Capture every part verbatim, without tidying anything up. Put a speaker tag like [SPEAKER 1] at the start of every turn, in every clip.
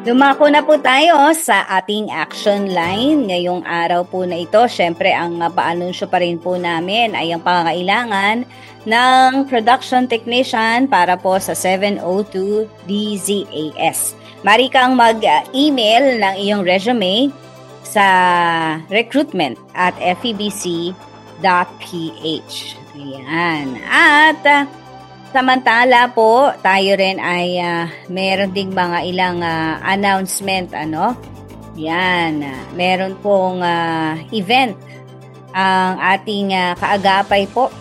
[SPEAKER 1] Dumako na po tayo sa ating action line. Ngayong araw po na ito, syempre ang uh, paanunsyo pa rin po namin ay ang pangangailangan ng production technician para po sa seven oh two D Z A S. Mari kang mag-email ng iyong resume sa recruitment at f e b c dot p h. Ayan. At uh, samantala po, tayo rin ay uh, meron ding mga ilang uh, announcement, ano? Yan, uh, meron pong uh, event ang ating uh, kaagapay po.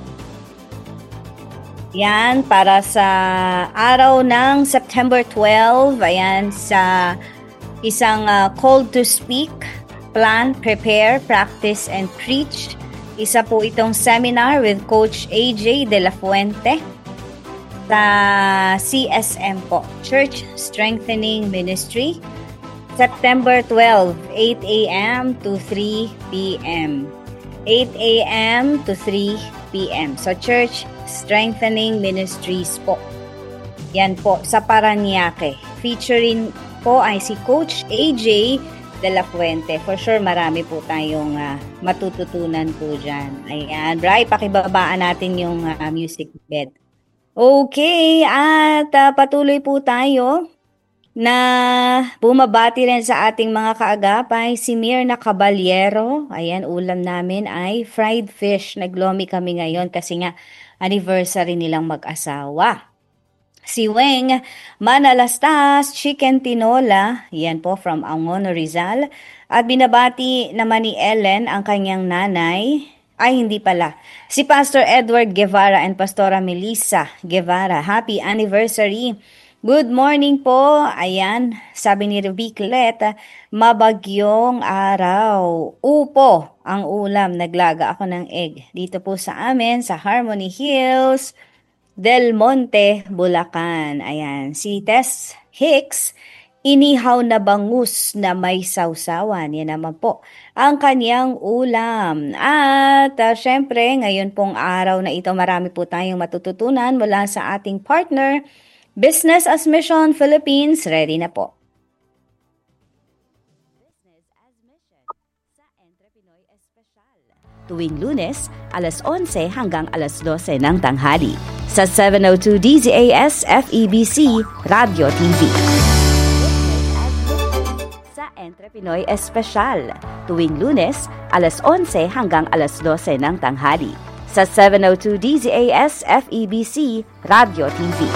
[SPEAKER 1] Yan, para sa araw ng September twelve, ayan, sa isang uh, call to speak, plan, prepare, practice, and preach. Isa po itong seminar with Coach A J De La Fuente sa C S M po, Church Strengthening Ministry, September twelfth, eight a.m. to three p.m. eight a.m. to three p.m. So, Church Strengthening Ministries po. Yan po, sa Paranaque. Featuring po ay si Coach A J De La Fuente. For sure, marami po tayong uh, matututunan po dyan. Ayan. Bri, pakibabaan natin yung uh, music bed. Okay, at uh, patuloy po tayo na bumabati rin sa ating mga kaagapay, si Mirna Caballero. Ayan, ulam namin ay fried fish. Naglomi kami ngayon kasi nga anniversary nilang mag-asawa. Si Weng Manalastas, chicken tinola. Yan po from Angono, Rizal. At binabati naman ni Ellen ang kanyang nanay. Ay, hindi pala. Si Pastor Edward Guevara and Pastora Melissa Guevara. Happy anniversary. Good morning po. Ayan, sabi ni Reviclet, mabagyong araw. Upo ang ulam. Naglaga ako ng egg. Dito po sa amin, sa Harmony Hills, Del Monte, Bulacan. Ayan, si Tess Hicks, inihaw na bangus na may sausawan. Yan naman po ang kanyang ulam. At uh, syempre, ngayon pong araw na ito, marami po tayong matututunan mula sa ating partner, Business as Mission Philippines. Ready na po. Business as Mission sa Entrepinoy Espesyal. Tuwing Lunes, alas onse hanggang alas dose ng tanghali sa seven oh two D Z A S F E B C Radio T V. Entrepinoy Espesyal. Tuwing Lunes, alas onse hanggang alas dose ng tanghali sa seven oh two D Z A S F E B C Radio T V.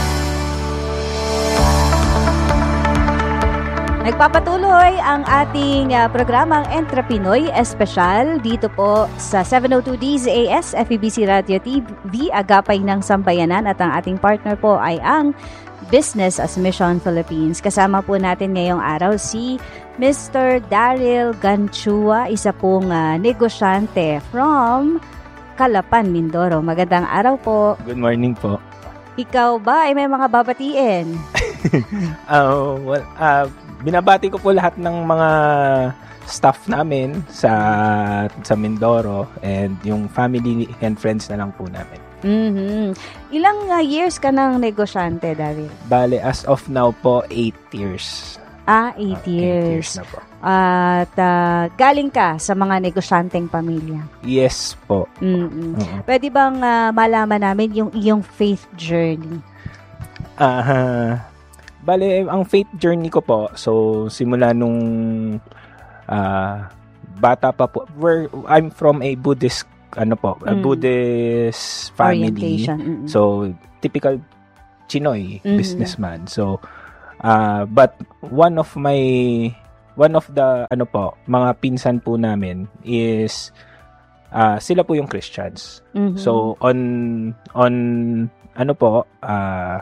[SPEAKER 1] Nagpapatuloy ang ating uh, programang Entrepinoy Espesyal dito po sa seven oh two D Z A S F E B C Radio T V, agapay ng sambayanan, at ang ating partner po ay ang Business as Mission Philippines. Kasama po natin ngayong araw si Mister Daryl Ganchua, isa pong uh, negosyante from Calapan, Mindoro. Magandang araw po.
[SPEAKER 2] Good morning po.
[SPEAKER 1] Ikaw ba ay may mga babatiin?
[SPEAKER 2] uh, well, uh, binabati ko po lahat ng mga staff namin sa sa Mindoro and yung family and friends na lang po namin.
[SPEAKER 1] Mm-hmm. Ilang uh, years ka ng negosyante, Daryl?
[SPEAKER 2] Bale, as of now po, eight years.
[SPEAKER 1] Ah, eight uh, years. eight years
[SPEAKER 2] na po.
[SPEAKER 1] At uh, galing ka sa mga negosyanteng pamilya?
[SPEAKER 2] Yes po.
[SPEAKER 1] Mm-hmm. Uh-huh. Pwede bang uh, malaman namin yung iyong faith journey?
[SPEAKER 2] Uh, bale, ang faith journey ko po, so simula nung uh, bata pa po, where I'm from a Buddhist ano po, a mm. Buddhist family. Mm-hmm. So, typical Chinoy mm-hmm. businessman. So, uh, but one of my, one of the, ano po, mga pinsan po namin is, uh, sila po yung Christians. Mm-hmm. So, on, on, ano po, uh,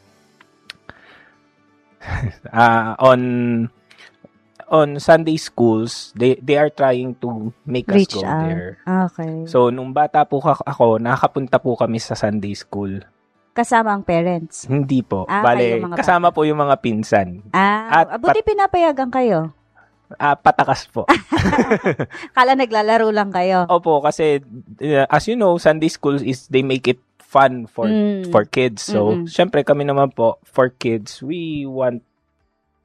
[SPEAKER 2] uh, on, on Sunday schools, they they are trying to make
[SPEAKER 1] Reach
[SPEAKER 2] us go
[SPEAKER 1] out.
[SPEAKER 2] there.
[SPEAKER 1] Okay.
[SPEAKER 2] So, nung bata po ako, nakakapunta po kami sa Sunday school.
[SPEAKER 1] Kasama ang parents?
[SPEAKER 2] Hindi po.
[SPEAKER 1] Ah,
[SPEAKER 2] Bale, kasama po yung mga pinsan.
[SPEAKER 1] Ah, At buti pat- pinapayagan kayo?
[SPEAKER 2] Ah, patakas po.
[SPEAKER 1] Kala naglalaro lang kayo?
[SPEAKER 2] Opo, kasi uh, as you know, Sunday schools is, they make it fun for mm. for kids. So, mm-hmm. syempre kami naman po, for kids, we want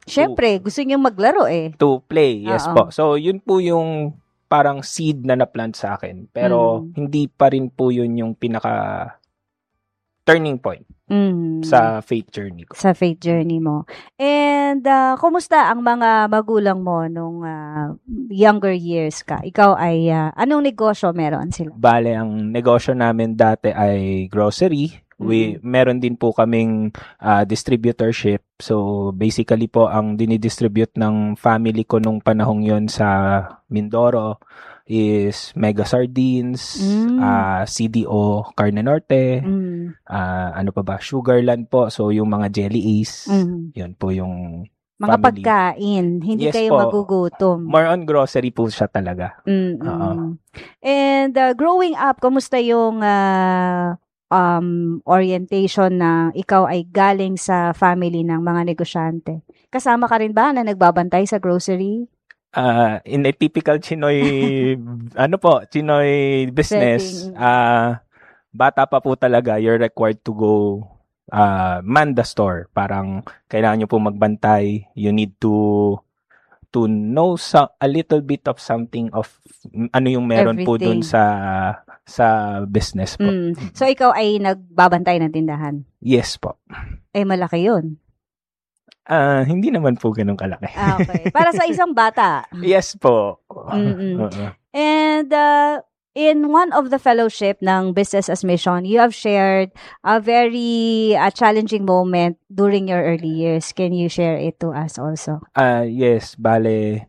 [SPEAKER 1] Syempre, to, gusto niyo maglaro eh.
[SPEAKER 2] To play, yes
[SPEAKER 1] Oo.
[SPEAKER 2] po. So, yun po yung parang seed na na-plant sa akin. Pero, mm. hindi pa rin po yun yung pinaka turning point mm. sa faith journey ko.
[SPEAKER 1] Sa faith journey mo. And, uh, kumusta ang mga magulang mo nung uh, younger years ka? Ikaw ay, uh, anong negosyo meron sila?
[SPEAKER 2] Bale, ang negosyo namin dati ay grocery. We meron din po kaming uh, distributorship. So basically po ang dinidistribute ng family ko nung panahong yon sa Mindoro is Mega Sardines, mm. uh, C D O Carne Norte, mm. uh, ano pa ba, Sugarland po. So yung mga Jelly Ace, mm. yun po yung
[SPEAKER 1] mga
[SPEAKER 2] family.
[SPEAKER 1] Pagkain, hindi yes kayo po. Magugutom.
[SPEAKER 2] More on grocery po siya talaga.
[SPEAKER 1] Uh-uh. And uh, growing up, kumusta yung uh, um, orientation na ikaw ay galing sa family ng mga negosyante? Kasama ka rin ba na nagbabantay sa grocery?
[SPEAKER 2] Uh, in a typical Chinoy, ano po, Chinoy business, uh, bata pa po talaga, you're required to go uh, man the store. Parang kailangan nyo po magbantay. You need to to know so, a little bit of something of ano yung meron Everything. Po dun sa sa business po.
[SPEAKER 1] Mm. So, ikaw ay nagbabantay ng tindahan?
[SPEAKER 2] Yes po.
[SPEAKER 1] Eh, malaki yun.
[SPEAKER 2] Ah, uh, hindi naman po ganun kalaki.
[SPEAKER 1] Ah, okay. Para sa isang bata?
[SPEAKER 2] Yes po.
[SPEAKER 1] Uh-uh. And, uh, in one of the fellowship ng Business as Mission, you have shared a very uh, challenging moment during your early years. Can you share it to us also?
[SPEAKER 2] Uh, yes, bale,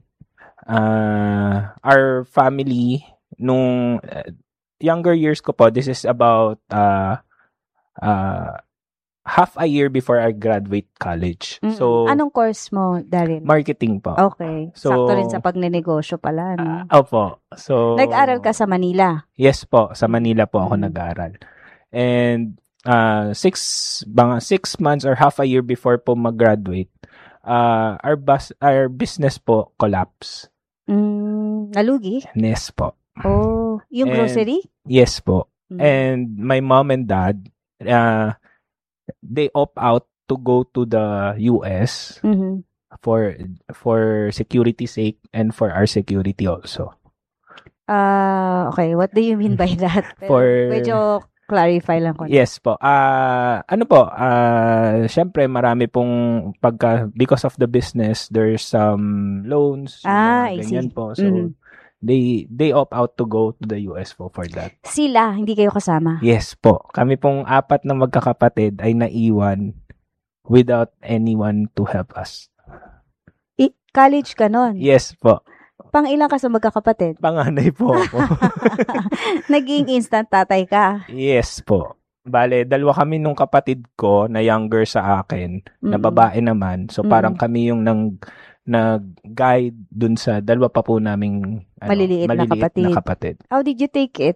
[SPEAKER 2] uh, our family, nung uh, younger years ko po, this is about uh, uh, half a year before I graduate college. Mm-mm. So,
[SPEAKER 1] anong course mo, Daryl?
[SPEAKER 2] Marketing po.
[SPEAKER 1] Okay. So, sakto rin sa pagnenegosyo pala, no?
[SPEAKER 2] Uh, opo. So,
[SPEAKER 1] nag-aral ka sa Manila?
[SPEAKER 2] Yes po. Sa Manila po ako mm. nag-aral. And uh, six, bang, six months or half a year before po mag-graduate, uh, our, bus, our business po collapse.
[SPEAKER 1] Mm, nalugi?
[SPEAKER 2] Yes po.
[SPEAKER 1] Oh, yung and, grocery?
[SPEAKER 2] Yes po. Mm. And my mom and dad, uh, they opt out to go to the U S mm-hmm. for for security sake and for our security also.
[SPEAKER 1] Uh, okay, what do you mean by that?
[SPEAKER 2] For
[SPEAKER 1] medyo clarify lang ko.
[SPEAKER 2] Yes po. Uh, ano po, uh, syempre marami pong pagka, because of the business, there's some loans,
[SPEAKER 1] ah,
[SPEAKER 2] mga ganyan po. So, mm-hmm. they they opt out to go to the U S po for that.
[SPEAKER 1] Sila, hindi kayo kasama?
[SPEAKER 2] Yes po. Kami pong apat na magkakapatid ay naiwan without anyone to help us.
[SPEAKER 1] I- college ka nun?
[SPEAKER 2] Yes po.
[SPEAKER 1] Pang ilang ka sa magkakapatid?
[SPEAKER 2] Panganay po ako.
[SPEAKER 1] Naging instant tatay ka?
[SPEAKER 2] Yes po. Bale, dalawa kami nung kapatid ko na younger sa akin, mm-hmm. na babae naman. So, parang mm-hmm. kami yung nang nag-guide dun sa dalawa pa po naming ano,
[SPEAKER 1] maliliit, maliliit na, kapatid.
[SPEAKER 2] na kapatid.
[SPEAKER 1] How did you take it?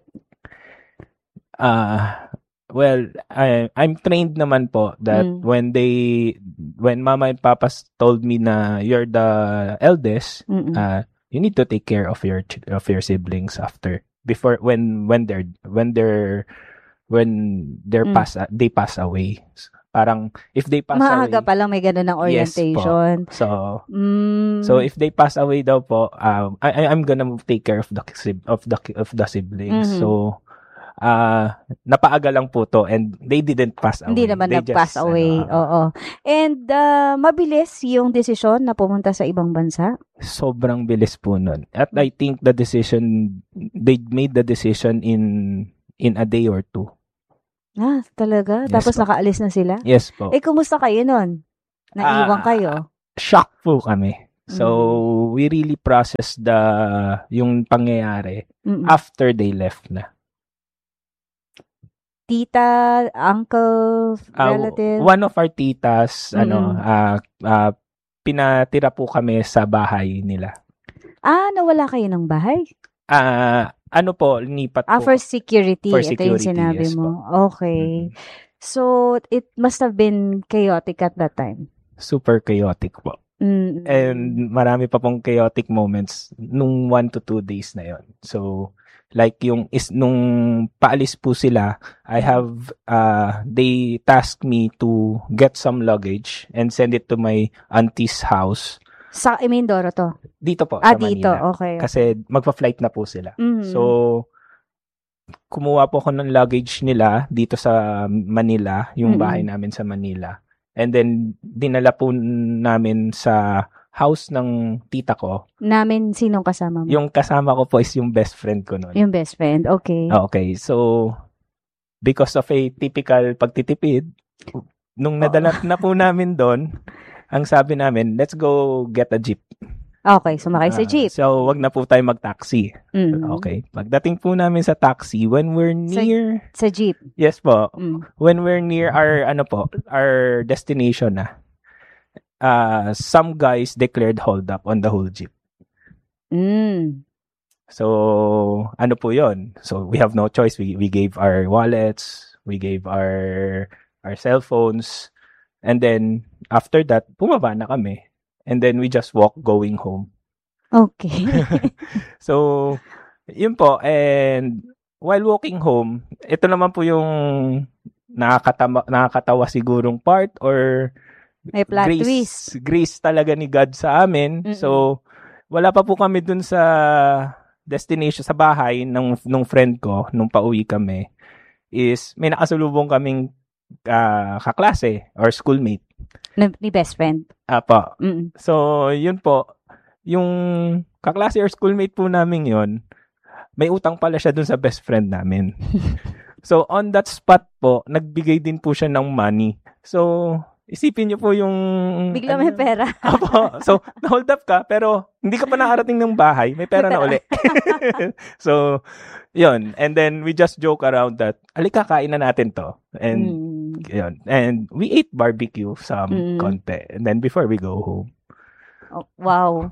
[SPEAKER 2] Uh, well, I, I'm trained naman po that mm. when they, when mama and papa told me na you're the eldest, uh, you need to take care of your of your siblings after, before, when, when they're, when they're, when they're mm. pass, they pass away. Parang, if they pass
[SPEAKER 1] Maaga
[SPEAKER 2] away...
[SPEAKER 1] Maaga pa lang may gano'n ng orientation.
[SPEAKER 2] Yes po. So, mm. so if they pass away daw po, um, I, I'm gonna take care of the of the of the siblings. Mm-hmm. So, uh, napaaga lang po to and they didn't pass away.
[SPEAKER 1] Hindi naman they nag-pass just, away. Ano, Oo. And uh, mabilis yung desisyon na pumunta sa ibang bansa?
[SPEAKER 2] Sobrang bilis po nun. At I think the decision, they made the decision in in a day or two.
[SPEAKER 1] Ah, talaga? Yes, tapos po. Nakaalis na sila?
[SPEAKER 2] Yes po.
[SPEAKER 1] Eh, kumusta kayo nun? Naiwan uh, kayo?
[SPEAKER 2] Shock po kami. So, mm. we really processed the, yung pangyayari Mm-mm. after they left na.
[SPEAKER 1] Tita, uncle, relative?
[SPEAKER 2] Uh, one of our titas, Mm-mm. ano, uh, uh, pinatira po kami sa bahay nila.
[SPEAKER 1] Ah, nawala kayo ng bahay?
[SPEAKER 2] Ah, uh, ano po, lipat po.
[SPEAKER 1] Ah, for security.
[SPEAKER 2] For security,
[SPEAKER 1] ito yung sinabi
[SPEAKER 2] yes
[SPEAKER 1] mo.
[SPEAKER 2] Po.
[SPEAKER 1] Okay. Mm-hmm. So, it must have been chaotic at that time.
[SPEAKER 2] Super chaotic po. Mm-hmm. And marami pa pong chaotic moments nung one to two days na yon. So, Like yung is nung paalis po sila, I have uh they tasked me to get some luggage and send it to my auntie's house.
[SPEAKER 1] Sa I Mindoro to?
[SPEAKER 2] Dito po,
[SPEAKER 1] ah,
[SPEAKER 2] sa
[SPEAKER 1] dito.
[SPEAKER 2] Manila.
[SPEAKER 1] Okay.
[SPEAKER 2] Kasi magpa-flight na po sila.
[SPEAKER 1] Mm.
[SPEAKER 2] So, kumuha po ako ng luggage nila dito sa Manila, yung
[SPEAKER 1] Mm-mm.
[SPEAKER 2] bahay namin sa Manila. And then, dinala po namin sa house ng tita ko.
[SPEAKER 1] Namin, sinong kasama mo?
[SPEAKER 2] Yung kasama ko po is yung best friend ko noon.
[SPEAKER 1] Yung best friend, okay.
[SPEAKER 2] Okay, so, because of a typical pagtitipid, nung nadala na po namin doon, ang sabi namin, let's go get a jeep.
[SPEAKER 1] Okay, sumakay sa
[SPEAKER 2] Ah,
[SPEAKER 1] jeep.
[SPEAKER 2] so, wag na po tayo mag-taxi.
[SPEAKER 1] Mm.
[SPEAKER 2] Okay. Pagdating po namin sa taxi, when we're near...
[SPEAKER 1] Sa jeep?
[SPEAKER 2] Yes po.
[SPEAKER 1] Mm.
[SPEAKER 2] When we're near our, ano po, our destination na, uh, some guys declared hold up on the whole jeep.
[SPEAKER 1] Mm.
[SPEAKER 2] So, ano po yon? So, we have no choice. We we gave our wallets, we gave our our cell phones, and then, after that, bumaba na kami. And then, we just walk going home.
[SPEAKER 1] Okay.
[SPEAKER 2] So, yun po. And, while walking home, ito naman po yung nakakatawa, nakakatawa sigurong part or
[SPEAKER 1] May plot
[SPEAKER 2] grace,
[SPEAKER 1] twist.
[SPEAKER 2] grace talaga ni God sa amin.
[SPEAKER 1] Mm-mm.
[SPEAKER 2] So, wala pa po kami dun sa destination, sa bahay ng nung friend ko, nung pauwi kami, is may nakasalubong kaming uh, kaklase or schoolmate.
[SPEAKER 1] Ni, ni best friend.
[SPEAKER 2] Apo.
[SPEAKER 1] Mm.
[SPEAKER 2] So, yun po, yung kaklase or schoolmate po namin yun, may utang pala siya dun sa best friend namin. So, on that spot po, nagbigay din po siya ng money. So, isipin niyo po yung...
[SPEAKER 1] Bigla may
[SPEAKER 2] ano,
[SPEAKER 1] pera.
[SPEAKER 2] Apo. So, na-hold up ka, pero hindi ka pa nakarating ng bahay, may pera na uli. So, yun. And then, we just joke around that, alika, kain na natin to. And,
[SPEAKER 1] Mm.
[SPEAKER 2] yun. And we ate barbecue some
[SPEAKER 1] Mm.
[SPEAKER 2] konti. And then, before we go home.
[SPEAKER 1] Oh, wow.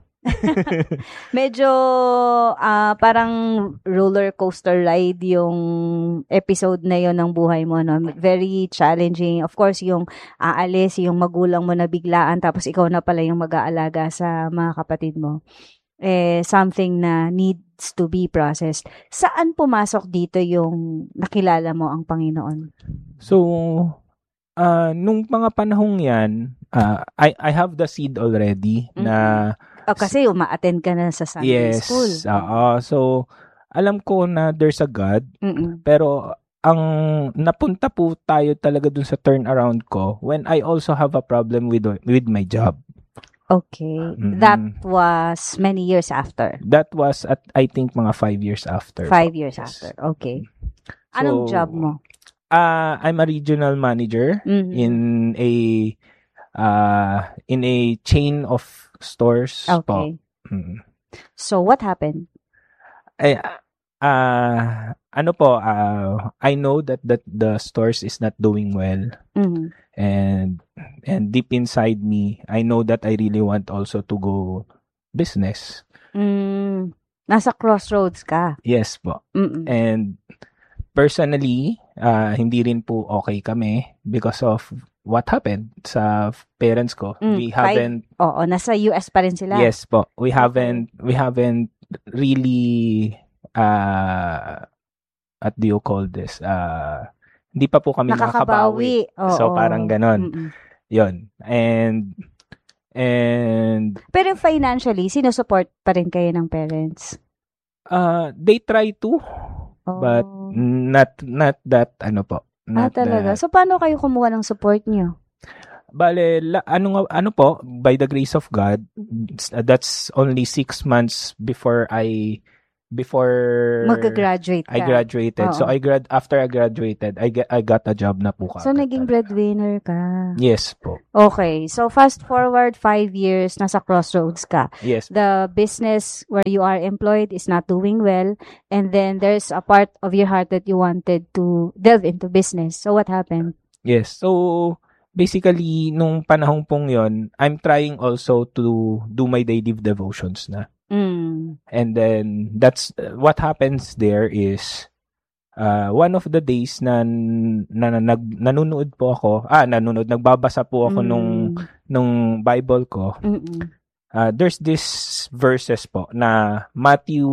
[SPEAKER 1] Medyo ah parang roller coaster ride yung episode na yon ng buhay mo, no? Very challenging. Of course, yung aalis, yung magulang mo na biglaan, tapos ikaw na pala yung mag-aalaga sa mga kapatid mo. Eh, something na needs to be processed. Saan pumasok dito yung nakilala mo ang Panginoon?
[SPEAKER 2] So, uh, nung mga panahong yan, uh, I, I have the seed already
[SPEAKER 1] Mm-hmm.
[SPEAKER 2] na
[SPEAKER 1] Oh, kasi uma-attend ka na sa Sunday
[SPEAKER 2] yes,
[SPEAKER 1] school.
[SPEAKER 2] oo. So, alam ko na there's a God,
[SPEAKER 1] Mm-mm.
[SPEAKER 2] pero ang napunta po tayo talaga dun sa turnaround ko when I also have a problem with with my job.
[SPEAKER 1] Okay.
[SPEAKER 2] Mm-mm.
[SPEAKER 1] That was many years after.
[SPEAKER 2] That was at I think mga five years after.
[SPEAKER 1] Five years
[SPEAKER 2] Yes.
[SPEAKER 1] after. Okay. Anong
[SPEAKER 2] So,
[SPEAKER 1] job mo?
[SPEAKER 2] Uh, I'm a regional manager
[SPEAKER 1] Mhm.
[SPEAKER 2] in a uh in a chain of stores po.
[SPEAKER 1] Okay.
[SPEAKER 2] Mm.
[SPEAKER 1] So, what happened?
[SPEAKER 2] Ay, uh, ano po, uh, I know that, that the stores is not doing well.
[SPEAKER 1] Mhm.
[SPEAKER 2] And and deep inside me, I know that I really want also to go business.
[SPEAKER 1] Mm, nasa crossroads ka.
[SPEAKER 2] Yes po.
[SPEAKER 1] Mm-mm.
[SPEAKER 2] And personally, uh, hindi rin po okay kami because of what happened sa parents ko.
[SPEAKER 1] Mm,
[SPEAKER 2] We
[SPEAKER 1] five-
[SPEAKER 2] haven't
[SPEAKER 1] Oo, nasa U S pa rin sila.
[SPEAKER 2] Yes po. We haven't we haven't really uh what do you call this? Uh hindi pa po kami nakakabawi.
[SPEAKER 1] Nakakabawi. Oo.
[SPEAKER 2] So parang ganon.
[SPEAKER 1] Mm-mm.
[SPEAKER 2] 'Yon. And and
[SPEAKER 1] Pero financially, sinusupport pa rin kayo ng parents?
[SPEAKER 2] uh they try to
[SPEAKER 1] Oh.
[SPEAKER 2] but not not that ano po.
[SPEAKER 1] Ah,
[SPEAKER 2] Not
[SPEAKER 1] talaga?
[SPEAKER 2] that.
[SPEAKER 1] So, paano kayo kumuha ng support nyo?
[SPEAKER 2] Bale, la, ano nga- ano po, by the grace of God, that's only six months before I before
[SPEAKER 1] Mag-graduate ka.
[SPEAKER 2] I graduated.
[SPEAKER 1] Oo.
[SPEAKER 2] So I grad after I graduated, I get I got a job na po
[SPEAKER 1] So,
[SPEAKER 2] kaagad
[SPEAKER 1] naging
[SPEAKER 2] talaga.
[SPEAKER 1] breadwinner ka.
[SPEAKER 2] Yes po.
[SPEAKER 1] Okay. So, fast forward five years, nasa crossroads ka.
[SPEAKER 2] Yes.
[SPEAKER 1] The business where you are employed is not doing well, and then there's a part of your heart that you wanted to delve into business. So, what happened?
[SPEAKER 2] Yes. So basically nung panahong pong 'yon, I'm trying also to do my daily devotions na.
[SPEAKER 1] Mm.
[SPEAKER 2] And then that's uh, what happens there is uh, one of the days na, na, na nag, nanonood po ako, ah, nanonood, nagbabasa po ako
[SPEAKER 1] Mm.
[SPEAKER 2] nung, nung Bible ko.
[SPEAKER 1] Mm-mm.
[SPEAKER 2] Uh, there's this verses po na Matthew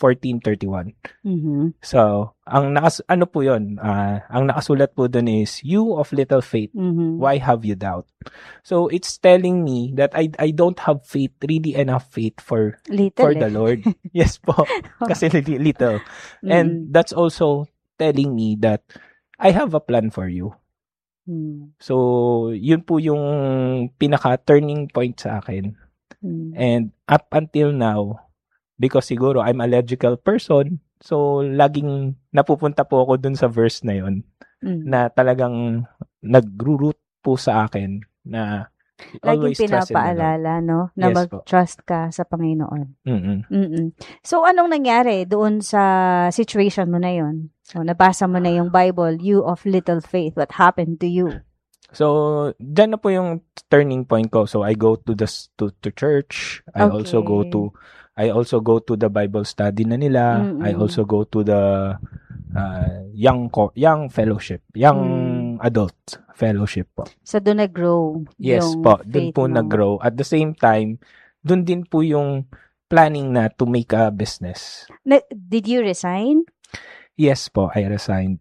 [SPEAKER 2] fourteen thirty-one.
[SPEAKER 1] Mhm.
[SPEAKER 2] So, ang nakas ano po 'yon, ah, ang nakasulat po doon is, "You of little faith,
[SPEAKER 1] Mhm.
[SPEAKER 2] why have you doubt?" So, it's telling me that I I don't have faith, really enough faith for
[SPEAKER 1] Little
[SPEAKER 2] for
[SPEAKER 1] eh.
[SPEAKER 2] the Lord. Yes po, kasi li- little. And
[SPEAKER 1] Mm.
[SPEAKER 2] that's also telling me that I have a plan for you.
[SPEAKER 1] Mm.
[SPEAKER 2] So, yun po yung pinaka-turning point sa akin.
[SPEAKER 1] Mm.
[SPEAKER 2] And up until now, because siguro I'm a logical person, so laging napupunta po ako dun sa verse na yun,
[SPEAKER 1] Mm.
[SPEAKER 2] na talagang nag-root po sa akin na
[SPEAKER 1] Laging
[SPEAKER 2] always trust in the Lord.
[SPEAKER 1] pinapaalala, no? Na
[SPEAKER 2] Yes po.
[SPEAKER 1] mag-trust ka sa Panginoon.
[SPEAKER 2] Mm-mm.
[SPEAKER 1] Mm-mm. So, anong nangyari doon sa situation mo na yon? So, nabasa mo na yung Bible, "You of little faith, what happened to you?"
[SPEAKER 2] So, dyan na po yung turning point ko. So, I go to the s- to, to church. I also go
[SPEAKER 1] Okay.
[SPEAKER 2] to I also go to the Bible study na nila. I
[SPEAKER 1] Mm-mm.
[SPEAKER 2] also go to the uh, young co- young fellowship, young
[SPEAKER 1] Mm.
[SPEAKER 2] adult fellowship po.
[SPEAKER 1] So, doon nag-grow
[SPEAKER 2] Yes
[SPEAKER 1] yung
[SPEAKER 2] po, doon
[SPEAKER 1] faith
[SPEAKER 2] po
[SPEAKER 1] mo.
[SPEAKER 2] nag-grow. At the same time, doon din po yung planning na to make a business.
[SPEAKER 1] Na- did you resign?
[SPEAKER 2] Yes po, I resigned.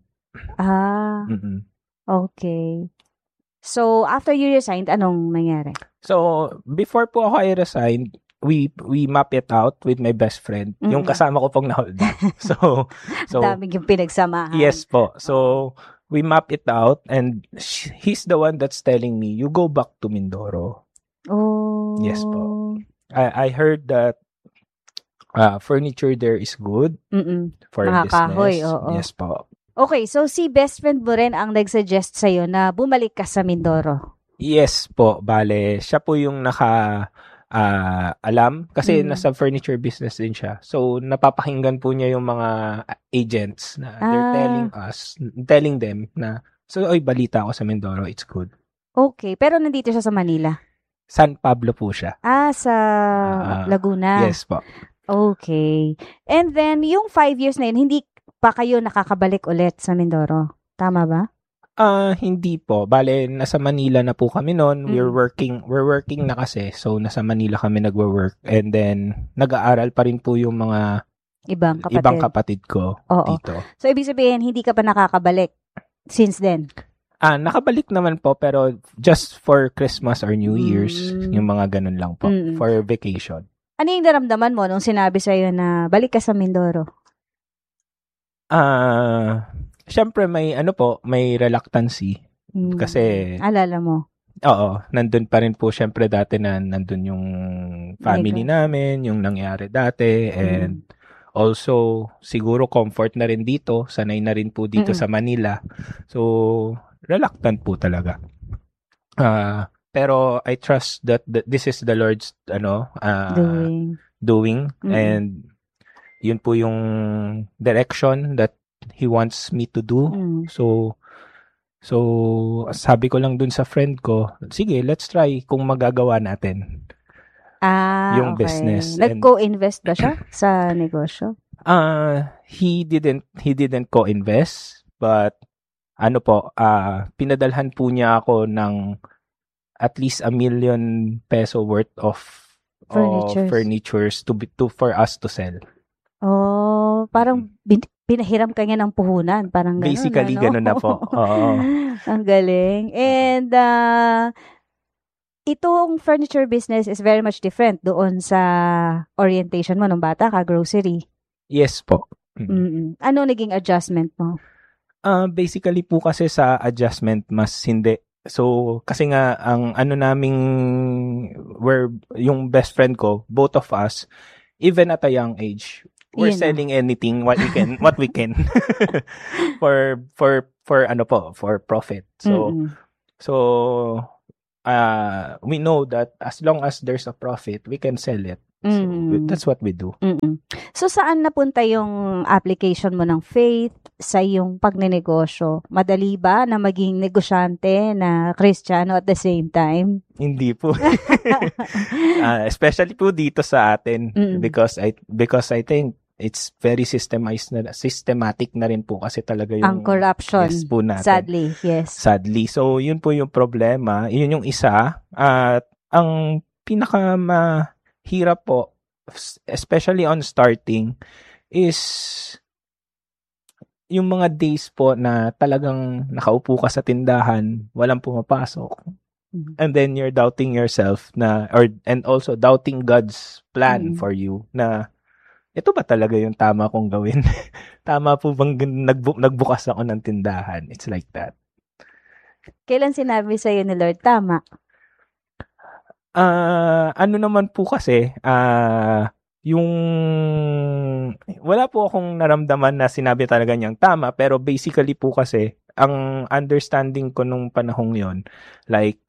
[SPEAKER 1] Ah,
[SPEAKER 2] Mm-mm.
[SPEAKER 1] okay. So, after you resigned, anong nangyari?
[SPEAKER 2] So, before po ako I resigned, we we map it out with my best friend. Yung
[SPEAKER 1] Mm-mm.
[SPEAKER 2] kasama ko pong na-hold up. So, so
[SPEAKER 1] Daming yung pinagsamahan.
[SPEAKER 2] yes po. So, we map it out and sh- he's the one that's telling me, you go back to Mindoro.
[SPEAKER 1] Oh.
[SPEAKER 2] Yes po. I I heard that uh, furniture there is good
[SPEAKER 1] Mm-mm.
[SPEAKER 2] for
[SPEAKER 1] Mga
[SPEAKER 2] business.
[SPEAKER 1] kahoy, oo.
[SPEAKER 2] Yes po.
[SPEAKER 1] Okay, so si best friend mo rin ang nag-suggest sa'yo na bumalik ka sa Mindoro.
[SPEAKER 2] Yes po. Bale, siya po yung naka ah, alam kasi
[SPEAKER 1] Mm.
[SPEAKER 2] nasa furniture business din siya. So, napapakinggan po niya yung mga agents na they're
[SPEAKER 1] Ah.
[SPEAKER 2] telling us, telling them na, so, oy, balita ako sa Mindoro, it's good.
[SPEAKER 1] Okay, pero nandito siya sa Manila.
[SPEAKER 2] San Pablo po siya.
[SPEAKER 1] Ah, sa
[SPEAKER 2] Ah,
[SPEAKER 1] Laguna.
[SPEAKER 2] Yes po.
[SPEAKER 1] Okay. And then, yung five years na yun, hindi pa kayo nakakabalik ulit sa Mindoro. Tama ba?
[SPEAKER 2] Ah, hindi po. Bale, nasa Manila na po kami noon. We're
[SPEAKER 1] Mm.
[SPEAKER 2] working, we're working na kasi. So, nasa Manila kami nagwo-work. And then, nag-aaral pa rin po yung mga
[SPEAKER 1] Ibang kapatid.
[SPEAKER 2] ibang kapatid ko
[SPEAKER 1] Oo.
[SPEAKER 2] dito.
[SPEAKER 1] So, ibig sabihin, hindi ka pa nakakabalik since then?
[SPEAKER 2] Ah, nakabalik naman po, pero just for Christmas or New Year's,
[SPEAKER 1] Mm.
[SPEAKER 2] yung mga ganun lang po.
[SPEAKER 1] Mm.
[SPEAKER 2] For vacation.
[SPEAKER 1] Ano yung naramdaman mo nung sinabi sa'yo na balik ka sa Mindoro?
[SPEAKER 2] Ah, syempre may ano po, may reluctancy.
[SPEAKER 1] Mm.
[SPEAKER 2] Kasi,
[SPEAKER 1] Alala mo?
[SPEAKER 2] oo, nandun pa rin po syempre dati na nandun yung family
[SPEAKER 1] Like,
[SPEAKER 2] namin, yung nangyari dati, and also, siguro comfort na rin dito, sanay na rin po dito
[SPEAKER 1] Mm-mm.
[SPEAKER 2] sa Manila. So, reluctant po talaga. Ah, pero I trust that, that this is the Lord's ano, ah,
[SPEAKER 1] doing.
[SPEAKER 2] doing,
[SPEAKER 1] Mm-mm.
[SPEAKER 2] and yun po yung direction that He wants me to do.
[SPEAKER 1] Mm.
[SPEAKER 2] So, so sabi ko lang dun sa friend ko, sige, let's try kung magagawa natin
[SPEAKER 1] Ah,
[SPEAKER 2] yung
[SPEAKER 1] okay.
[SPEAKER 2] business. And
[SPEAKER 1] Nag-co-invest ba siya sa negosyo?
[SPEAKER 2] uh, he didn't he didn't co-invest, but ano po, ah pinadalhan po niya ako ng at least a million peso worth of of
[SPEAKER 1] Furnitures.
[SPEAKER 2] furnitures to be, to for us to sell.
[SPEAKER 1] Oh, parang bin- pinahiram ka niya ng puhunan. Parang gano'n,
[SPEAKER 2] Basically,
[SPEAKER 1] ano?
[SPEAKER 2] ganun na po. Oo.
[SPEAKER 1] Ang galing. And, uh, itong furniture business is very much different doon sa orientation mo nung bata ka, grocery.
[SPEAKER 2] Yes po. Mm.
[SPEAKER 1] Mm-mm. Ano naging adjustment mo?
[SPEAKER 2] Ah, basically po kasi sa adjustment mas hindi. So kasi nga ang ano naming we're yung best friend ko, both of us, even at a young age, we're
[SPEAKER 1] Yun na.
[SPEAKER 2] selling anything what we can what we can for for for ano po, for profit. So
[SPEAKER 1] Mm-mm.
[SPEAKER 2] so uh we know that as long as there's a profit, we can sell it. So
[SPEAKER 1] Mm.
[SPEAKER 2] that's what we do.
[SPEAKER 1] Mm-mm. So, saan napunta yung application mo ng faith sa iyong pagnenegosyo? Madali ba na maging negosyante na Kristiyano at the same time?
[SPEAKER 2] Hindi po. Ah, especially po dito sa atin
[SPEAKER 1] Mm.
[SPEAKER 2] because I because I think it's very systemized na systematic na rin po kasi talaga yung
[SPEAKER 1] Ang corruption,
[SPEAKER 2] yes po natin.
[SPEAKER 1] sadly, yes.
[SPEAKER 2] Sadly. So yun po yung problema, yun yung isa at ang pinaka mahirap po especially on starting is yung mga days po na talagang nakaupo ka sa tindahan, walang pumapasok.
[SPEAKER 1] Mhm.
[SPEAKER 2] And then you're doubting yourself na or and also doubting God's plan
[SPEAKER 1] Mhm.
[SPEAKER 2] for you na ito ba talaga yung tama kong gawin? Tama po bang gan- nagbu- nagbukas ako ng tindahan? It's like that.
[SPEAKER 1] Kailan sinabi sa'yo ni Lord, tama?
[SPEAKER 2] Ah, ano naman po kasi, ah, yung wala po akong naramdaman na sinabi talaga niyang tama, pero basically po kasi ang understanding ko nung panahong yon, like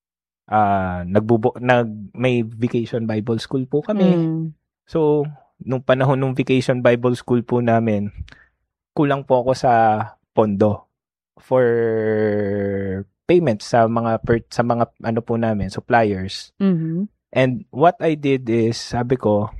[SPEAKER 2] ah nagbubo nag may vacation Bible school po kami.
[SPEAKER 1] Mm.
[SPEAKER 2] So nung panahon nung vacation Bible school po namin, kulang po ako sa pondo for payment sa mga per, sa mga ano po namin, suppliers.
[SPEAKER 1] Mhm.
[SPEAKER 2] And what I did is, sabi ko,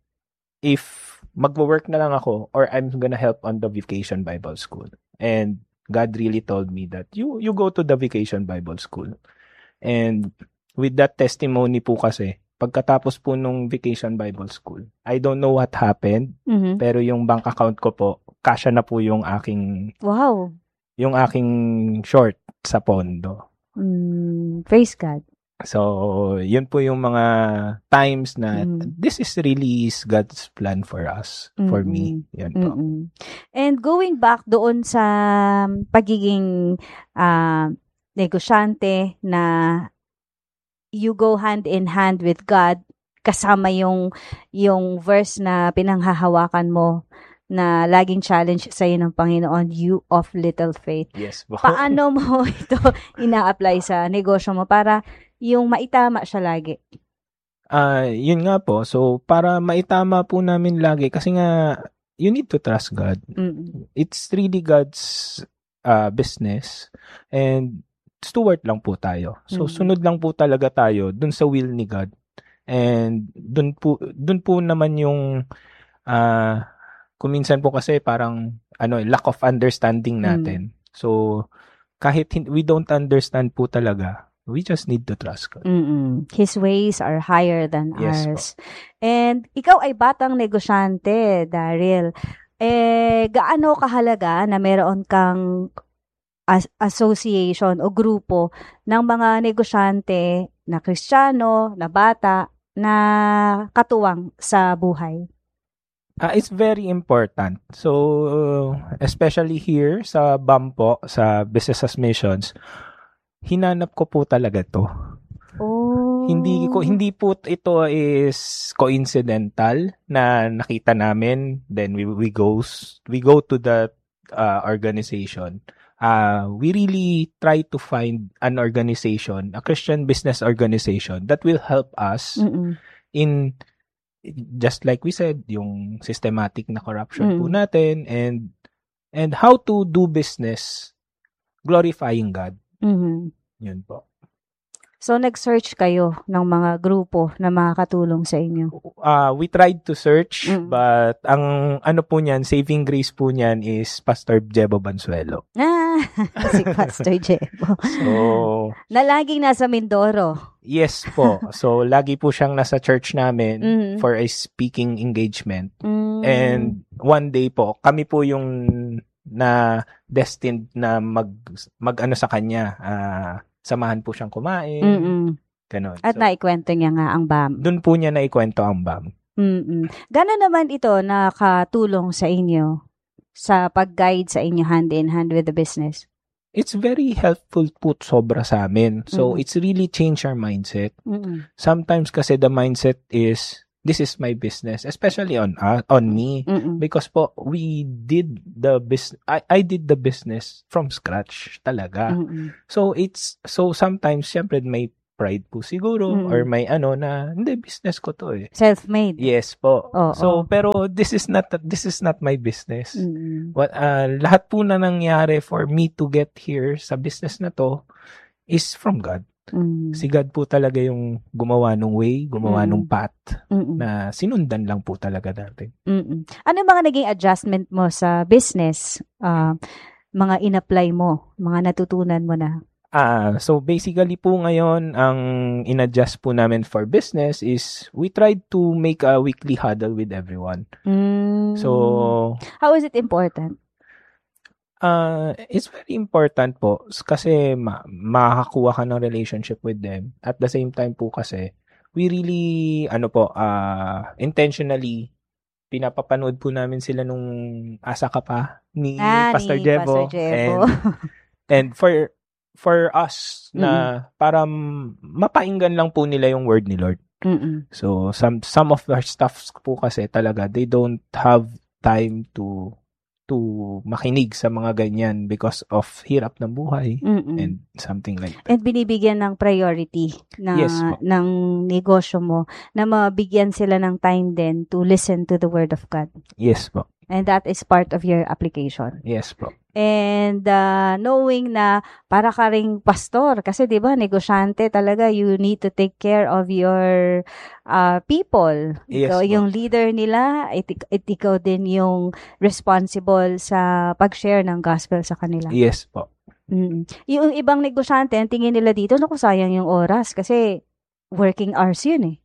[SPEAKER 2] if magwo-work na lang ako or I'm gonna help on the vacation Bible school. And God really told me that you you go to the vacation Bible school. And with that testimony po kasi, pagkatapos po nung vacation Bible school, I don't know what happened,
[SPEAKER 1] Mhm.
[SPEAKER 2] pero yung bank account ko po, kasya na po yung aking
[SPEAKER 1] Wow.
[SPEAKER 2] yung aking short sa pondo.
[SPEAKER 1] Mm, praise God.
[SPEAKER 2] So, yun po yung mga times na
[SPEAKER 1] Mm.
[SPEAKER 2] this is really is God's plan for us, for me. Yan po.
[SPEAKER 1] Mm-mm. And going back doon sa pagiging ah, negosyante na you go hand in hand with God, kasama yung yung verse na pinanghahawakan mo na laging challenge sa iyo ng Panginoon, you of little faith.
[SPEAKER 2] Yes po.
[SPEAKER 1] Paano mo ito ina-apply sa negosyo mo para yung maitama siya lagi?
[SPEAKER 2] Ah, yun nga po. So, para maitama po namin lagi, kasi nga, you need to trust God.
[SPEAKER 1] Mm-mm.
[SPEAKER 2] It's really God's uh, business. And steward lang po tayo. So,
[SPEAKER 1] Mm.
[SPEAKER 2] sunod lang po talaga tayo dun sa will ni God. And dun po, dun po naman yung, uh, kuminsan po kasi parang, ano, lack of understanding natin.
[SPEAKER 1] Mm.
[SPEAKER 2] So, kahit hin- we don't understand po talaga, we just need to trust God.
[SPEAKER 1] Mm-mm. His ways are higher than
[SPEAKER 2] Yes
[SPEAKER 1] ours. And ikaw ay batang negosyante, Daryl. Eh, gaano kahalaga na meron kang as- association o grupo ng mga negosyante na Kristiyano, na bata, na katuwang sa buhay?
[SPEAKER 2] Ah, it's very important. So, especially here sa B A M po, sa Business as Missions, hinanap ko po talaga to.
[SPEAKER 1] Oh.
[SPEAKER 2] Hindi ko hindi po ito is coincidental na nakita namin, then we we goes we go to the uh, organization. Uh, we really try to find an organization, a Christian business organization that will help us
[SPEAKER 1] Mm-mm.
[SPEAKER 2] in, just like we said, yung systematic na corruption po
[SPEAKER 1] Mm.
[SPEAKER 2] natin, and and how to do business glorifying God.
[SPEAKER 1] Mhm.
[SPEAKER 2] Yun po.
[SPEAKER 1] So, nag-search kayo ng mga grupo na makakatulong sa inyo?
[SPEAKER 2] Uh, we tried to search,
[SPEAKER 1] Mm.
[SPEAKER 2] but ang ano po niyan, saving grace po niyan is Pastor Jebo Bansuelo.
[SPEAKER 1] Ah, si Pastor Jebo.
[SPEAKER 2] So,
[SPEAKER 1] Na laging nasa Mindoro.
[SPEAKER 2] yes po. So, lagi po siyang nasa church namin
[SPEAKER 1] Mhm.
[SPEAKER 2] for a speaking engagement.
[SPEAKER 1] Mm.
[SPEAKER 2] And one day po, kami po yung na destined na mag mag ano sa kanya, ah, samahan po siyang kumain.
[SPEAKER 1] Mm-mm.
[SPEAKER 2] Ganon.
[SPEAKER 1] At
[SPEAKER 2] So,
[SPEAKER 1] naikwento niya nga ang B A M.
[SPEAKER 2] dun po niya naikwento ang B A M.
[SPEAKER 1] Mm-mm. Gano'n naman ito nakatulong sa inyo sa pag-guide sa inyo hand in hand with the business?
[SPEAKER 2] It's very helpful po sobra sa amin. So,
[SPEAKER 1] Mm.
[SPEAKER 2] it's really changed our mindset.
[SPEAKER 1] Mm-mm.
[SPEAKER 2] Sometimes kasi the mindset is, this is my business, especially on uh, on me.
[SPEAKER 1] Mm-mm.
[SPEAKER 2] Because po, we did the business, I, I did the business from scratch talaga.
[SPEAKER 1] Mm-mm.
[SPEAKER 2] So, it's, so sometimes, syempre, may pride po siguro,
[SPEAKER 1] Mm.
[SPEAKER 2] or may ano na, hindi, business ko to eh.
[SPEAKER 1] Self-made.
[SPEAKER 2] Yes po.
[SPEAKER 1] Oo.
[SPEAKER 2] So, pero this is not, this is not my business.
[SPEAKER 1] Mm-mm.
[SPEAKER 2] What, uh, lahat po na nangyari for me to get here sa business na to is from God.
[SPEAKER 1] Mm.
[SPEAKER 2] Si God po talaga yung gumawa ng way, gumawa
[SPEAKER 1] Mm.
[SPEAKER 2] ng path
[SPEAKER 1] Mm-mm.
[SPEAKER 2] na sinundan lang po talaga dati.
[SPEAKER 1] Mm-mm. Ano yung mga naging adjustment mo sa business? Ah, mga in-apply mo, mga natutunan mo na?
[SPEAKER 2] Ah, so basically po ngayon, ang in-adjust po namin for business is we tried to make a weekly huddle with everyone.
[SPEAKER 1] Mm.
[SPEAKER 2] So,
[SPEAKER 1] how is it important?
[SPEAKER 2] Uh, it's very important po kasi ma makakakuha ka ng relationship with them. At the same time po kasi, we really, ano po, uh, intentionally, pinapapanood po namin sila nung asa ka pa ni
[SPEAKER 1] ah,
[SPEAKER 2] Pastor
[SPEAKER 1] ni
[SPEAKER 2] Jevo.
[SPEAKER 1] Pastor Jevo.
[SPEAKER 2] And, and for for us na
[SPEAKER 1] Mm-mm.
[SPEAKER 2] para mapainggan lang po nila yung word ni Lord.
[SPEAKER 1] Mm-mm.
[SPEAKER 2] So, some some of our staffs po kasi talaga, they don't have time to to makinig sa mga ganyan because of hirap ng buhay
[SPEAKER 1] Mm-mm.
[SPEAKER 2] and something like that.
[SPEAKER 1] And binibigyan ng priority na
[SPEAKER 2] Yes po.
[SPEAKER 1] ng negosyo mo na mabigyan sila ng time din to listen to the word of God.
[SPEAKER 2] Yes po.
[SPEAKER 1] And that is part of your application.
[SPEAKER 2] Yes po.
[SPEAKER 1] And uh, knowing na para ka ring pastor, kasi di ba negosyante talaga, you need to take care of your uh, people.
[SPEAKER 2] Yes
[SPEAKER 1] Ikaw
[SPEAKER 2] po.
[SPEAKER 1] yung leader nila, it, it, ikaw din yung responsible sa pag-share ng gospel sa kanila.
[SPEAKER 2] Yes po.
[SPEAKER 1] Mm. Yung ibang negosyante, ang tingin nila dito, naku, sayang yung oras kasi working hours yun eh.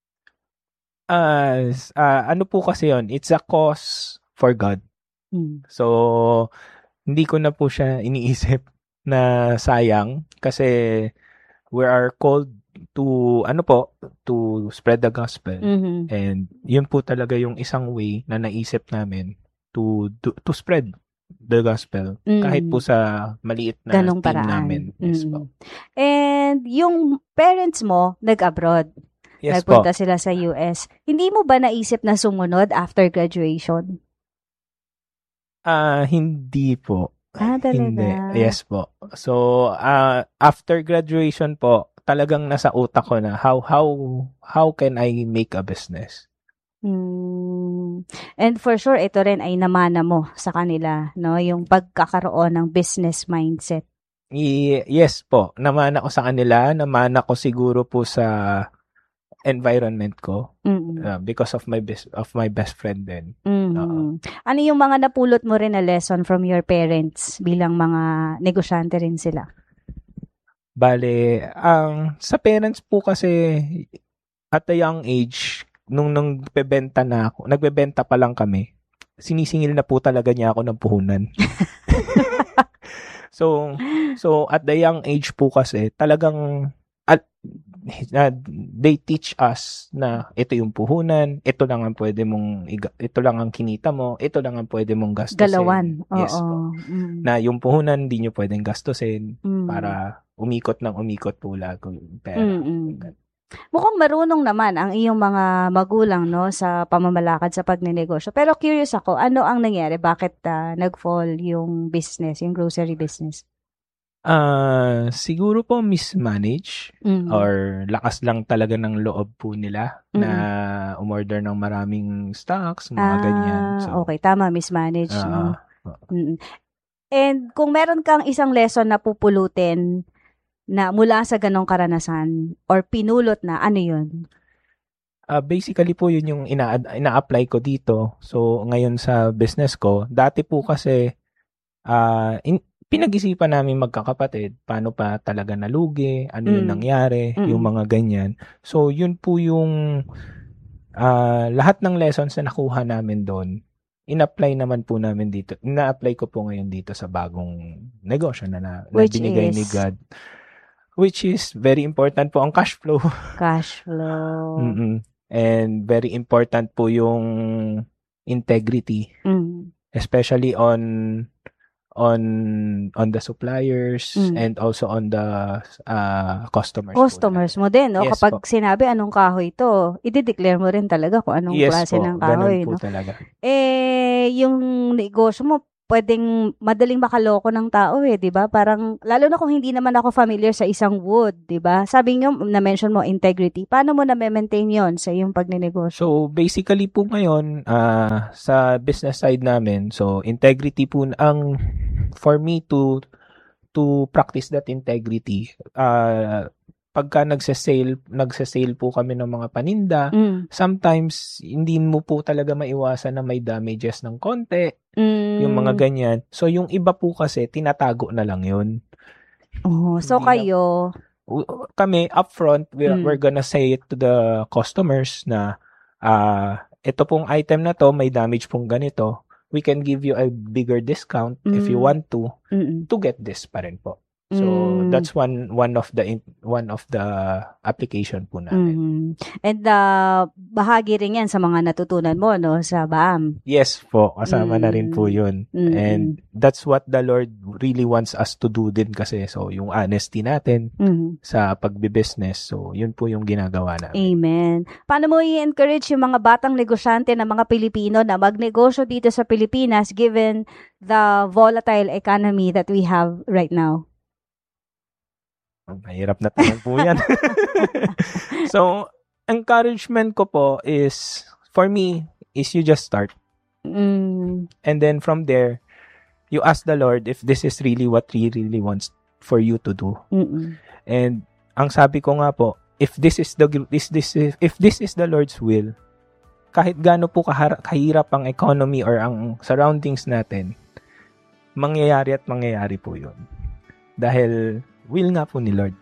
[SPEAKER 2] Uh, uh, ano po kasi yun? It's a cause for God.
[SPEAKER 1] Mm.
[SPEAKER 2] So, hindi ko na po siya iniisip na sayang kasi we are called to, ano po, to spread the gospel.
[SPEAKER 1] Mm-hmm.
[SPEAKER 2] And yun po talaga yung isang way na naisip namin to to, to spread the gospel.
[SPEAKER 1] Mm.
[SPEAKER 2] Kahit po sa maliit na
[SPEAKER 1] Ganong
[SPEAKER 2] team
[SPEAKER 1] paraan.
[SPEAKER 2] namin. Yes
[SPEAKER 1] Mm.
[SPEAKER 2] po.
[SPEAKER 1] And yung parents mo, nag-abroad.
[SPEAKER 2] Yes
[SPEAKER 1] Nagpunta
[SPEAKER 2] po.
[SPEAKER 1] sila sa U S. Hindi mo ba naisip na sumunod after graduation?
[SPEAKER 2] Ah, uh, hindi po.
[SPEAKER 1] Ah, talaga?
[SPEAKER 2] Hindi. Yes po. So, uh, after graduation po, talagang nasa utak ko na how how how can I make a business?
[SPEAKER 1] Hmm. And for sure, ito rin ay namana mo sa kanila, no? Yung pagkakaroon ng business mindset.
[SPEAKER 2] Y- yes po. Namana ko sa kanila. Namana ko siguro po sa environment ko uh, because of my best of my best friend din.
[SPEAKER 1] Mm-hmm. Uh-huh. Ano yung mga napulot mo rin na lesson from your parents bilang mga negosyante rin sila?
[SPEAKER 2] Bale, ang um, sa parents po kasi at a young age, nung nagbebenta na ako, nagbebenta pa lang kami, sinisingil na po talaga niya ako ng puhunan. so, so at the young age po kasi, talagang at uh, they teach us na ito yung puhunan, ito lang ang pwede mong ito lang ang kinita mo, ito lang ang pwede mong gastusin.
[SPEAKER 1] Galawan.
[SPEAKER 2] Yes
[SPEAKER 1] Oo.
[SPEAKER 2] po.
[SPEAKER 1] Mm.
[SPEAKER 2] Na yung puhunan hindi niyo pwedeng gastusin
[SPEAKER 1] mm.
[SPEAKER 2] para umikot ng umikot po lagi yung pera.
[SPEAKER 1] Mm-mm. Mukhang marunong naman ang iyong mga magulang, no, sa pamamalakad sa pagnenegosyo. Pero curious ako, ano ang nangyari? Bakit uh, nag-fall yung business, yung grocery business?
[SPEAKER 2] Uh, siguro po mismanage
[SPEAKER 1] mm.
[SPEAKER 2] or lakas lang talaga ng loob po nila mm-hmm. na umorder ng maraming stocks, mga
[SPEAKER 1] ah,
[SPEAKER 2] ganyan. So,
[SPEAKER 1] okay, tama, mismanage.
[SPEAKER 2] Uh,
[SPEAKER 1] no? uh, And kung meron kang isang lesson na pupulutin na mula sa ganong karanasan or pinulot na, ano yun?
[SPEAKER 2] Uh, basically po yun yung ina- ina-apply ko dito. So, ngayon sa business ko, dati po kasi uh, in- pinag-isipan namin magkakapatid, paano pa talaga nalugi, ano yung mm. nangyari, mm. yung mga ganyan. So, yun po yung uh, lahat ng lessons na nakuha namin doon, in-apply naman po namin dito. Ina-apply ko po ngayon dito sa bagong negosyo na, na, na binigay is? ni God. Which is very important po ang cash flow.
[SPEAKER 1] Cash flow.
[SPEAKER 2] Mm-mm. And very important po yung integrity.
[SPEAKER 1] Mm.
[SPEAKER 2] Especially on on on the suppliers mm. and also on the uh, customers.
[SPEAKER 1] Customers mo din, no?
[SPEAKER 2] Yes,
[SPEAKER 1] kapag
[SPEAKER 2] po.
[SPEAKER 1] Sinabi anong kahoy ito, i-declare mo rin talaga kung anong
[SPEAKER 2] yes,
[SPEAKER 1] klase
[SPEAKER 2] po.
[SPEAKER 1] ng kahoy.
[SPEAKER 2] Ganun po
[SPEAKER 1] no?
[SPEAKER 2] talaga.
[SPEAKER 1] Eh, yung negosyo mo, pwedeng madaling makaloko ng tao eh, 'di ba? Parang lalo na kung hindi naman ako familiar sa isang wood, 'di ba? Sabi niyo na-mention mo integrity. Paano mo na maintain 'yon sa iyong pagnenegosyo?
[SPEAKER 2] So, basically po ngayon uh, sa business side namin, so integrity po ang for me to to practice that integrity. Uh, pagka nagse-sale, nagse-sale po kami ng mga paninda, mm. sometimes hindi mo po talaga maiwasan na may damages ng konti, mm. yung mga ganyan. So, yung iba po kasi, tinatago na lang yun.
[SPEAKER 1] Oh, so
[SPEAKER 2] Hindi
[SPEAKER 1] kayo,
[SPEAKER 2] na- kami upfront, we,
[SPEAKER 1] Mm.
[SPEAKER 2] we're gonna say it to the customers na ah ito pong item na to, may damage pong ganito. We can give you a bigger discount if you
[SPEAKER 1] Mm.
[SPEAKER 2] want to
[SPEAKER 1] mm
[SPEAKER 2] to get this pa rin po. So
[SPEAKER 1] Mm.
[SPEAKER 2] that's one one of the in- one of the application po namin.
[SPEAKER 1] Mhm. And uh, bahagi rin yan sa mga natutunan mo, no, sa B A M.
[SPEAKER 2] Yes po, kasama na rin po
[SPEAKER 1] Mm.
[SPEAKER 2] 'yun.
[SPEAKER 1] Mm.
[SPEAKER 2] And that's what the Lord really wants us to do din kasi. So yung honesty natin
[SPEAKER 1] Mhm.
[SPEAKER 2] sa pagbi-business. So yun po yung ginagawa namin.
[SPEAKER 1] Amen. Paano mo i-encourage yung mga batang negosyante na mga Pilipino na magnegosyo dito sa Pilipinas given the volatile economy that we have right now?
[SPEAKER 2] Mahirap na tanong po yan. So, encouragement ko po is, for me, is you just start.
[SPEAKER 1] Mm.
[SPEAKER 2] And then from there, you ask the Lord if this is really what He really wants for you to do.
[SPEAKER 1] Mm-mm.
[SPEAKER 2] And ang sabi ko nga po, if this is the this this if this is the Lord's will, kahit gaano po kahar- kahirap ang economy or ang surroundings natin, mangyayari at mangyayari po 'yun. Dahil will nga po ni Lord.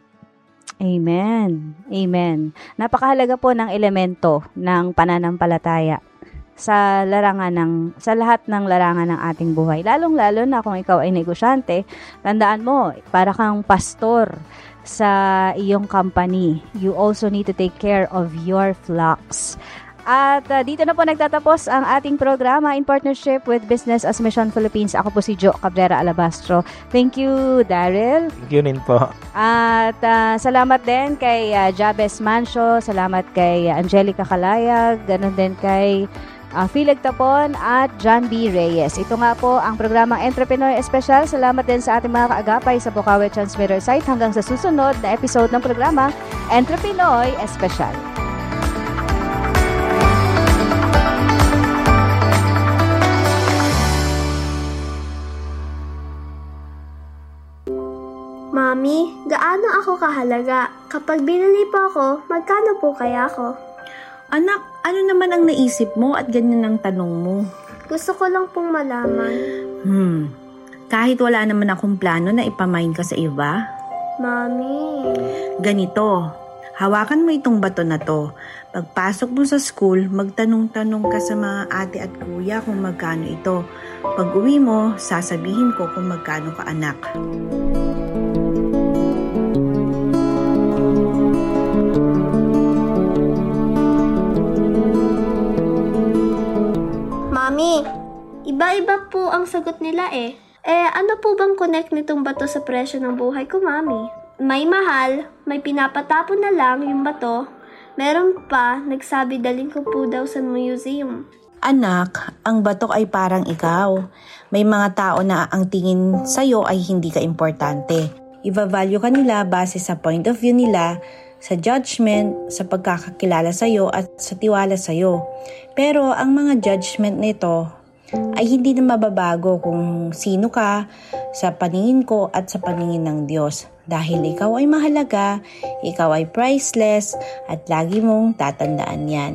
[SPEAKER 1] Amen. Amen. Napakahalaga po ng elemento ng pananampalataya sa larangan ng sa lahat ng larangan ng ating buhay. Lalong-lalo na kung ikaw ay negosyante, tandaan mo, para kang pastor sa iyong company. You also need to take care of your flocks. At uh, dito na po nagtatapos ang ating programa in partnership with Business as Mission Philippines. Ako po si Jo Cabrera Alabastro. Thank you, Daryl.
[SPEAKER 2] Thank you rin po.
[SPEAKER 1] At uh, salamat din kay uh, Jabez Mancio, salamat kay uh, Angelica Calayag, ganun din kay uh, Phileg Tapon at John B. Reyes. Ito nga po ang programang Entrepreneur Special. Salamat din sa ating mga kaagapay sa Bukawi Transmitter site. Hanggang sa susunod na episode ng programang Entrepreneur Special.
[SPEAKER 3] Mami, gaano ako kahalaga? Kapag binili po ako, magkano po kaya ako?
[SPEAKER 4] Anak, ano naman ang naisip mo at ganyan ang tanong mo?
[SPEAKER 3] Gusto ko lang pong malaman.
[SPEAKER 4] Hmm, kahit wala naman akong plano na ipamain ka sa iba,
[SPEAKER 3] Mami,
[SPEAKER 4] ganito, hawakan mo itong bato na to. Pagpasok mo sa school, magtanong-tanong ka sa mga ate at kuya kung magkano ito. Pag uwi mo, sasabihin ko kung magkano ka, anak.
[SPEAKER 3] Mami, iba-iba po ang sagot nila eh. Eh, ano po bang connect nitong bato sa presyo ng buhay ko, Mami? May mahal, may pinapatapon na lang yung bato. Meron pa, nagsabi dalhin ko po daw sa museum.
[SPEAKER 4] Anak, ang bato ay parang ikaw. May mga tao na ang tingin sa'yo ay hindi ka importante. Iba-value ka nila base sa point of view nila, sa judgment, sa pagkakakilala sa'yo at sa tiwala sa'yo. Pero ang mga judgment nito ay hindi na mababago kung sino ka sa paningin ko at sa paningin ng Diyos. Dahil ikaw ay mahalaga, ikaw ay priceless at lagi mong tatandaan yan.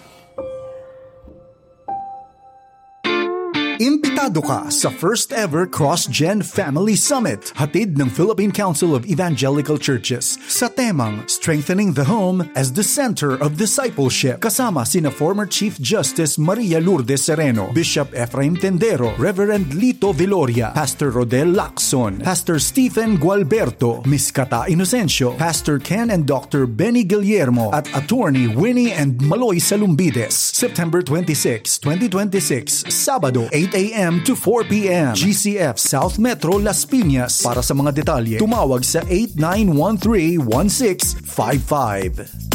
[SPEAKER 5] Imbitado ka sa first ever Cross-Gen Family Summit, hatid ng Philippine Council of Evangelical Churches sa temang Strengthening the Home as the Center of Discipleship. Kasama sina former Chief Justice Maria Lourdes Sereno, Bishop Efraim Tendero, Reverend Lito Viloria, Pastor Rodel Lacson, Pastor Stephen Gualberto, Miss Kata Inocencio, Pastor Ken and Doctor Benny Guillermo, at Attorney Winnie and Maloy Salumbides. September twenty-sixth, twenty twenty-six, Sabado, eight a.m. to four p.m. G C F South Metro Las Piñas. Para sa mga detalye, tumawag sa eight nine one three one six five five.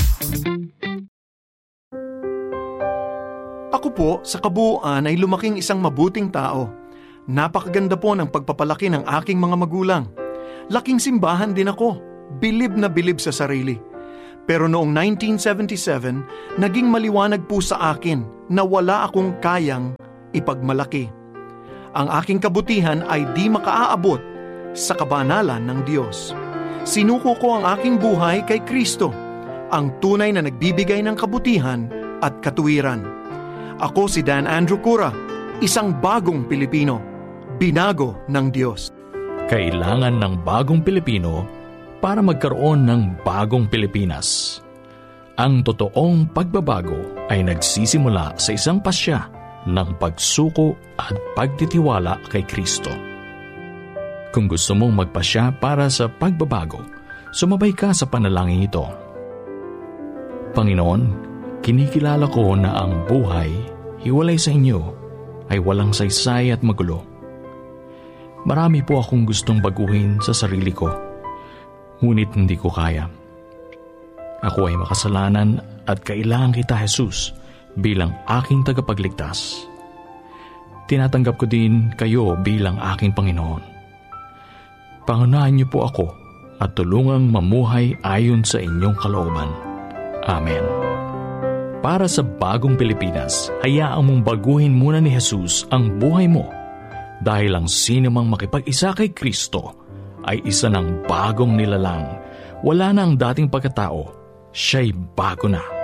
[SPEAKER 6] Ako po, sa kabuuan ay lumaking isang mabuting tao. Napakaganda po ng pagpapalaki ng aking mga magulang. Laking simbahan din ako. Bilib na bilib sa sarili. Pero noong nineteen seventy-seven, naging maliwanag po sa akin na wala akong kayang ipagmalaki. Ang aking kabutihan ay di makaaabot sa kabanalan ng Diyos. Sinuko ko ang aking buhay kay Kristo, ang tunay na nagbibigay ng kabutihan at katuwiran. Ako si Dan Andrew Cura, isang bagong Pilipino, binago ng Diyos.
[SPEAKER 7] Kailangan ng bagong Pilipino para magkaroon ng bagong Pilipinas. Ang totoong pagbabago ay nagsisimula sa isang pasya ng pagsuko at pagtitiwala kay Kristo. Kung gusto mong magpasya para sa pagbabago, sumabay ka sa panalangin ito. Panginoon, kinikilala ko na ang buhay, hiwalay sa inyo, ay walang saysay at magulo. Marami po akong gustong baguhin sa sarili ko, ngunit hindi ko kaya. Ako ay makasalanan at kailangan kita, Jesus, bilang aking tagapagligtas. Tinatanggap ko din kayo bilang aking Panginoon. Pangunahan niyo po ako at tulungang mamuhay ayon sa inyong kalooban. Amen. Para sa bagong Pilipinas, hayaan mong baguhin muna ni Jesus ang buhay mo dahil ang sino mang makipag-isa kay Kristo ay isa ng bagong nilalang. Wala na ang dating pagkatao, siya'y bago na.